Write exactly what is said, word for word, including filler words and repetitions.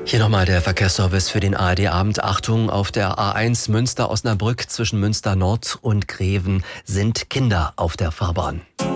Hier nochmal der Verkehrsservice für den A R D-Abend. Achtung, auf der A eins Münster-Osnabrück zwischen Münster Nord und Greven sind Kinder auf der Fahrbahn.